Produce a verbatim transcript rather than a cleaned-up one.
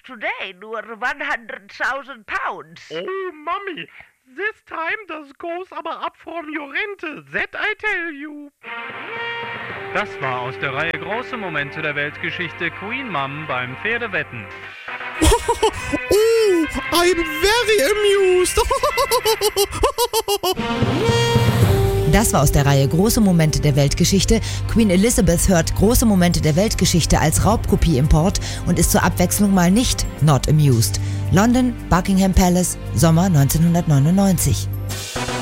today nur one hundred thousand pounds. Oh, Mummy, this time das goes aber up from your rente, that I tell you. Das war aus der Reihe Große Momente der Weltgeschichte Queen Mum beim Pferdewetten. Oh, I'm very amused. Das war aus der Reihe Große Momente der Weltgeschichte. Queen Elizabeth hört Große Momente der Weltgeschichte als Raubkopie-Import und ist zur Abwechslung mal nicht not amused. London, Buckingham Palace, Sommer neunzehnhundertneunundneunzig.